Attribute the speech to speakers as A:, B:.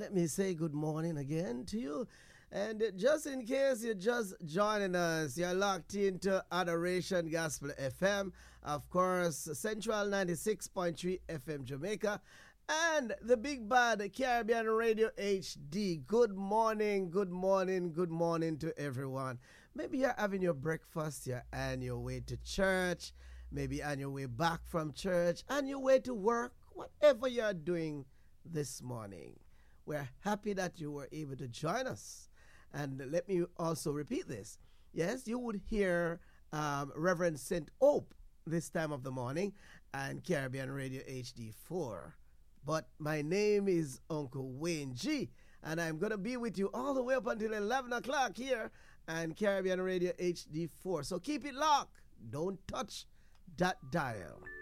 A: let me say good morning again to you. And just in case you're just joining us, you're locked into Adoration Gospel FM, of course, Central 96.3 FM Jamaica, and the Big Bad Caribbean Radio HD. Good morning, good morning, good morning to everyone. Maybe you're having your breakfast, you're on your way to church, maybe on your way back from church, on your way to work, whatever you're doing this morning. We're happy that you were able to join us. And let me also repeat this. Yes, you would hear Reverend St. Hope this time of the morning and Caribbean Radio HD4. But my name is Uncle Wayne G, and I'm going to be with you all the way up until 11 o'clock here on Caribbean Radio HD4. So keep it locked. Don't touch that dial.